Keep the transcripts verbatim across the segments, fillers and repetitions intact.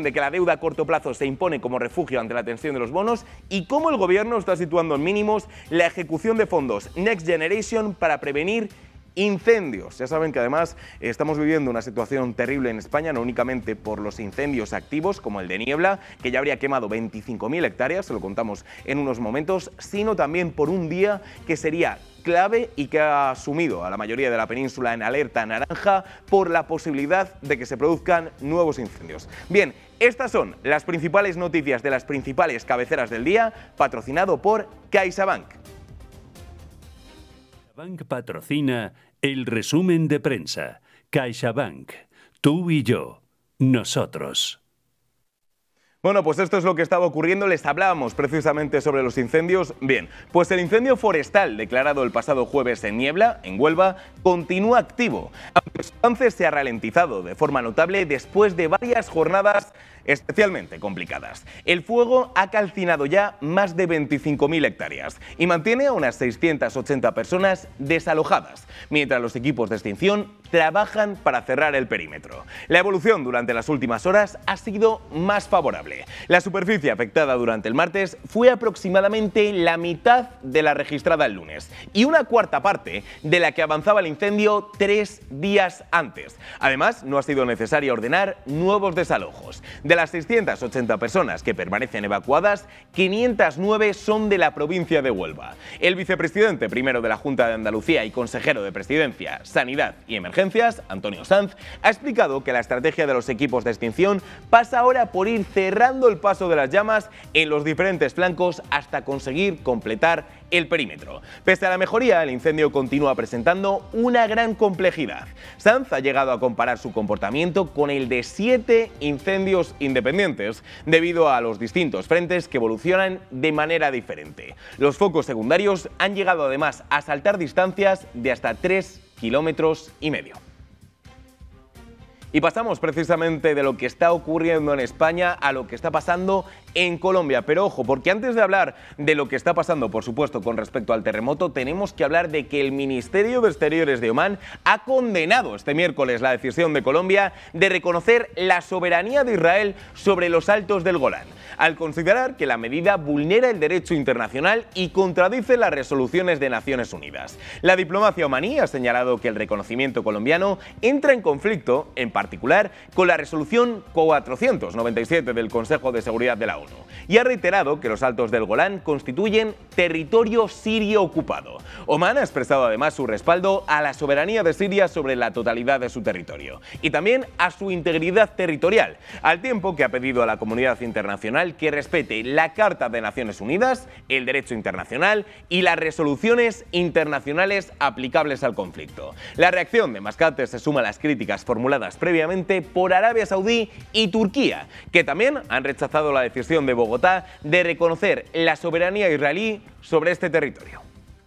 de que la deuda a corto plazo se impone como refugio ante la tensión de los bonos y cómo el gobierno está situando en mínimos la ejecución de fondos Next Generation para prevenir incendios. Ya saben que además estamos viviendo una situación terrible en España, no únicamente por los incendios activos como el de Niebla, que ya habría quemado veinticinco mil hectáreas, se lo contamos en unos momentos, sino también por un día que sería clave y que ha sumido a la mayoría de la península en alerta naranja por la posibilidad de que se produzcan nuevos incendios. Bien, estas son las principales noticias de las principales cabeceras del día, patrocinado por CaixaBank. CaixaBank patrocina el resumen de prensa. CaixaBank, tú y yo, nosotros. Bueno, pues esto es lo que estaba ocurriendo. Les hablábamos precisamente sobre los incendios. Bien, pues el incendio forestal declarado el pasado jueves en Niebla, en Huelva, continúa activo, aunque su avance se ha ralentizado de forma notable después de varias jornadas especialmente complicadas. El fuego ha calcinado ya más de veinticinco mil hectáreas y mantiene a unas seiscientas ochenta personas desalojadas, mientras los equipos de extinción trabajan para cerrar el perímetro. La evolución durante las últimas horas ha sido más favorable. La superficie afectada durante el martes fue aproximadamente la mitad de la registrada el lunes y una cuarta parte de la que avanzaba el incendio tres días antes. Además, no ha sido necesario ordenar nuevos desalojos. De las seiscientas ochenta personas que permanecen evacuadas, quinientas nueve son de la provincia de Huelva. El vicepresidente primero de la Junta de Andalucía y consejero de Presidencia, Sanidad y Emergencias, Antonio Sanz, ha explicado que la estrategia de los equipos de extinción pasa ahora por ir cerrando el paso de las llamas en los diferentes flancos hasta conseguir completar el perímetro. Pese a la mejoría, el incendio continúa presentando una gran complejidad. Sanz ha llegado a comparar su comportamiento con el de siete incendios independientes, debido a los distintos frentes que evolucionan de manera diferente. Los focos secundarios han llegado además a saltar distancias de hasta tres kilómetros y medio. Y pasamos precisamente de lo que está ocurriendo en España a lo que está pasando en Colombia. Pero ojo, porque antes de hablar de lo que está pasando, por supuesto, con respecto al terremoto, tenemos que hablar de que el Ministerio de Exteriores de Omán ha condenado este miércoles la decisión de Colombia de reconocer la soberanía de Israel sobre los Altos del Golán, al considerar que la medida vulnera el derecho internacional y contradice las resoluciones de Naciones Unidas. La diplomacia omaní ha señalado que el reconocimiento colombiano entra en conflicto, en particular, con la resolución cuatrocientos noventa y siete del Consejo de Seguridad de la ONU, y ha reiterado que los Altos del Golán constituyen territorio sirio ocupado. Omán ha expresado además su respaldo a la soberanía de Siria sobre la totalidad de su territorio y también a su integridad territorial, al tiempo que ha pedido a la comunidad internacional que respete la Carta de Naciones Unidas, el derecho internacional y las resoluciones internacionales aplicables al conflicto. La reacción de Mascate se suma a las críticas formuladas previamente por Arabia Saudí y Turquía, que también han rechazado la decisión de Bogotá de reconocer la soberanía israelí sobre este territorio.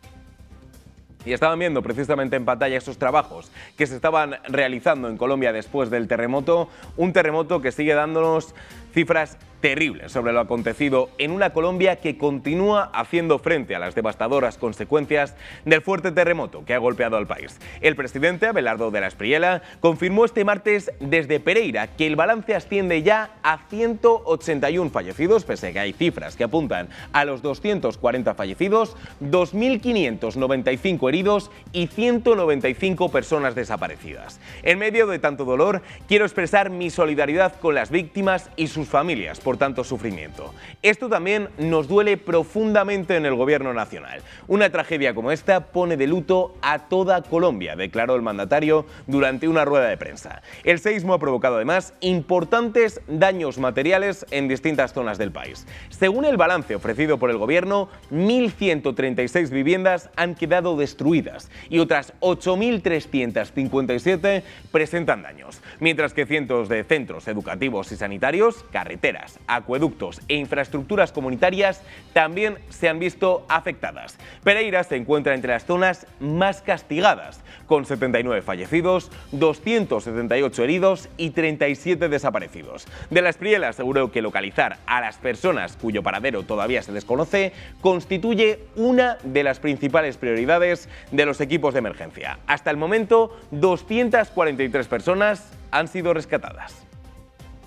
Y estaban viendo precisamente en pantalla esos trabajos que se estaban realizando en Colombia después del terremoto, un terremoto que sigue dándonos cifras terribles sobre lo acontecido en una Colombia que continúa haciendo frente a las devastadoras consecuencias del fuerte terremoto que ha golpeado al país. El presidente Abelardo de la Espriella confirmó este martes desde Pereira que el balance asciende ya a ciento ochenta y uno fallecidos, pese a que hay cifras que apuntan a los doscientos cuarenta fallecidos, dos mil quinientos noventa y cinco heridos y ciento noventa y cinco personas desaparecidas. En medio de tanto dolor, quiero expresar mi solidaridad con las víctimas y sus familias por tanto sufrimiento. Esto también nos duele profundamente en el gobierno nacional. Una tragedia como esta pone de luto a toda Colombia, declaró el mandatario durante una rueda de prensa. El seísmo ha provocado además importantes daños materiales en distintas zonas del país. Según el balance ofrecido por el gobierno, mil ciento treinta y seis viviendas han quedado destruidas y otras ocho mil trescientos cincuenta y siete presentan daños, mientras que cientos de centros educativos y sanitarios, carreteras, acueductos e infraestructuras comunitarias también se han visto afectadas. Pereira se encuentra entre las zonas más castigadas, con setenta y nueve fallecidos, doscientos setenta y ocho heridos y treinta y siete desaparecidos. De la Espriella aseguró que localizar a las personas cuyo paradero todavía se desconoce constituye una de las principales prioridades de los equipos de emergencia. Hasta el momento, doscientas cuarenta y tres personas han sido rescatadas.